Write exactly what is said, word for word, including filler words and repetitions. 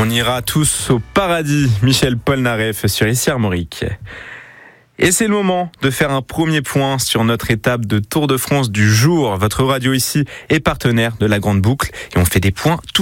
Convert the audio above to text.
On ira tous au paradis. Michel Polnareff sur Ici Armorique. Et c'est le moment de faire un premier point sur notre étape de Tour de France du jour. Votre radio ici est partenaire de la Grande Boucle et on fait des points tout